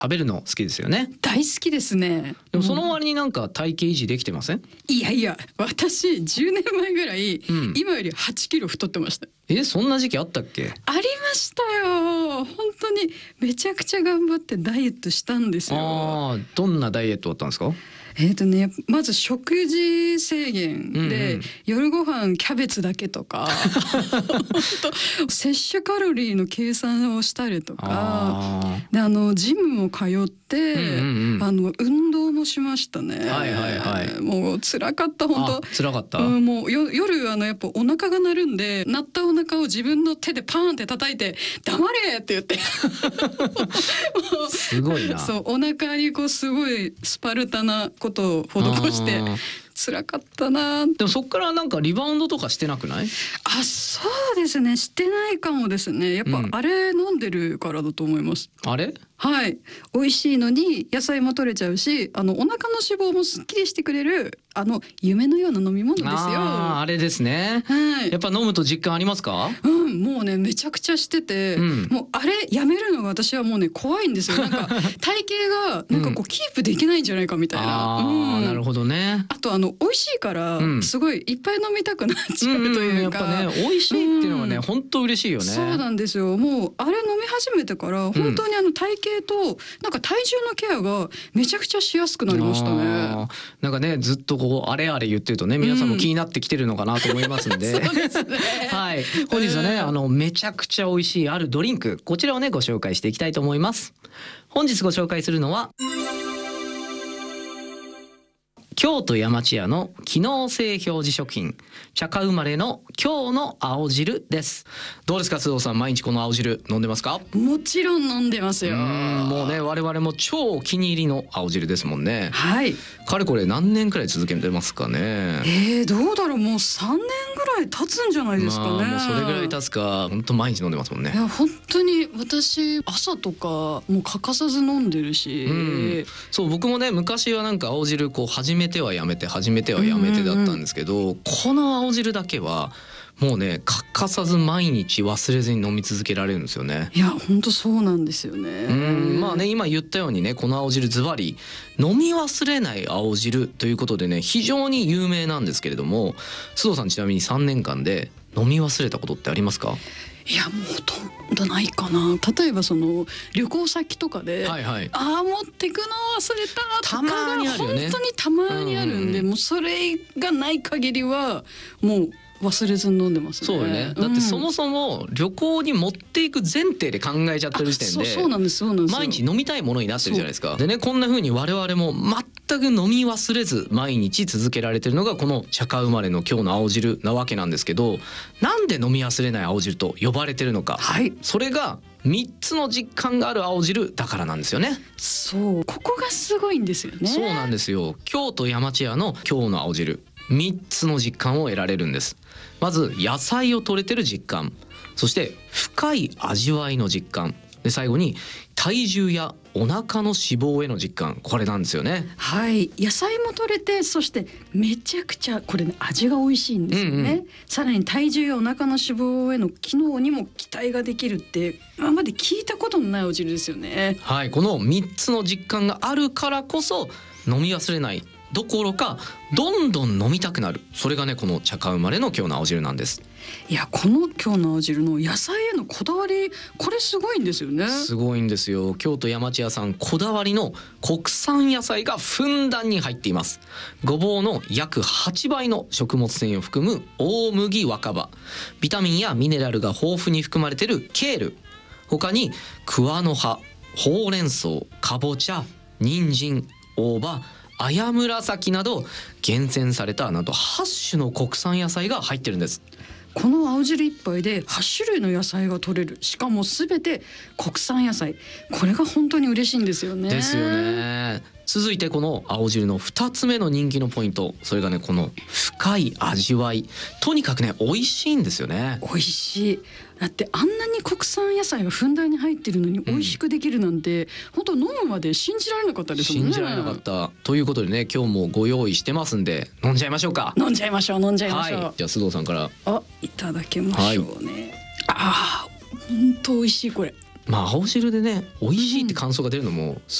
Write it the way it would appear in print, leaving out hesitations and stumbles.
食べるの好きですよね。 大好きですね。 でもその割になんか体型維持できてません？ いやいや、私10年前ぐらい、 うん今より8キロ太ってました。 そんな時期あったっけ？ ありましたよ。本当にめちゃくちゃ頑張ってダイエットしたんですよ。 どんなダイエットだったんですか？ まず食事制限で、夜ご飯キャベツだけとか本当摂取カロリーの計算をしたりとかで、ジムも通って、運動もしましたね。もう辛かった、本当辛かった、 もう夜やっぱお腹が鳴るんで、鳴ったお腹を自分の手でパーンって叩いて黙れって言ってすごいな。 そう、お腹にこうすごいスパルタなことを施して辛かったな。 でもそっからなんかリバウンドとかしてなくない？ そうですね、してないかもですね。やっぱあれ飲んでるからだと思います。 あれ？ はい、美味しいのに野菜も取れちゃうし、お腹の脂肪もすっきりしてくれる夢のような飲み物ですよ。 あれですね、やっぱ飲むと実感ありますか？ もうね、めちゃくちゃしてて、もうあれやめるのが私はもうね怖いんですよ。なんか体型がなんかこうキープできないんじゃないかみたいな。 なるほどね。 あと美味しいからすごいいっぱい飲みたくなっちゃうというか、 やっぱね美味しいっていうのはね、本当嬉しいよね。 そうなんですよ。もうあれ飲み始めてから本当に体型となんか体重のケアがめちゃくちゃしやすくなりましたね。 なんかね、ずっとこうあれあれ言ってるとね、皆さんも気になってきてるのかなと思いますんで、 そうですね。 はい、本日はねめちゃくちゃ美味しいあるドリンク、こちらをねご紹介していきたいと思います。本日ご紹介するのは京都山千屋の機能性表示食品茶花生まれの今日の青汁です。どうですか須藤さん、毎日この青汁飲んでますか？ もちろん飲んでますよ。 もうね、我々も超お気に入りの青汁ですもんね。 はい。 かれこれ何年くらい続けてますかね？ どうだろう、もう3年ぐらい経つんじゃないですかね。 もうそれぐらい経つか、本当毎日飲んでますもんね。 いや本当に私朝とかもう欠かさず飲んでるし、 そう、僕もね昔はなんか青汁こう始めてはやめて始めてはやめてだったんですけど、この青汁だけはもうね欠かさず毎日忘れずに飲み続けられるんですよね。 いや本当そうなんですよね。 まあね、今言ったようにね、この青汁ズバリ飲み忘れない青汁ということでね、非常に有名なんですけれども、須藤さんちなみに3年間で飲み忘れたことってありますか？ いやもうほとんどないかな。例えば旅行先とかで、持ってくの忘れたとかが本当にたまにあるんで、もうそれがない限りはもう忘れずに飲んでますね。 そうよね。だってそもそも旅行に持っていく前提で考えちゃってる時点で、 そうなんです、そうなんです。 毎日飲みたいものになってるじゃないですか。でね、こんな風に我々も全く飲み忘れず毎日続けられてるのがこの茶花生まれの今日の青汁なわけなんですけど、なんで飲み忘れない青汁と呼ばれてるのか、それが3つの実感がある青汁だからなんですよね。 そう、ここがすごいんですよね。 そうなんですよ。京都山千屋の今日の青汁、3つの実感を得られるんです。まず野菜を取れてる実感、そして深い味わいの実感で、最後に体重やお腹の脂肪への実感、これなんですよね。 はい、野菜も取れて、そしてめちゃくちゃこれね味が美味しいんですよね。さらに体重やお腹の脂肪への機能にも期待ができるって今まで聞いたことのないお汁ですよね。 はい、この3つの実感があるからこそ飲み忘れないどころかどんどん飲みたくなる、それがねこの茶花生まれの今日の青汁なんです。 いや、この今日の青汁の野菜へのこだわり、これすごいんですよね。 すごいんですよ。京都山千屋さんこだわりの国産野菜がふんだんに入っています。ごぼうの約8倍の食物繊維を含む大麦若葉、ビタミンやミネラルが豊富に含まれているケール、他に桑の葉、ほうれん草、かぼちゃ、人参、大葉、綾紫など厳選されたなんと8種の国産野菜が入ってるんです。 この青汁一杯で8種類の野菜が取れる、しかもすべて国産野菜、これが本当に嬉しいんですよね。 ですよね。続いてこの青汁の2つ目の人気のポイント、それがねこの深い味わい。とにかくね美味しいんですよね。 美味しい。だってあんなに国産野菜がふんだんに入ってるのに美味しくできるなんて、本当飲むまで信じられなかったですもんね。 信じられなかった。ということでね、今日もご用意してますんで飲んじゃいましょうか。 飲んじゃいましょう、飲んじゃいましょう。 はい、じゃあ須藤さんから。 いただきましょうね。本当美味しいこれ。 まあ青汁でね美味しいって感想が出るのも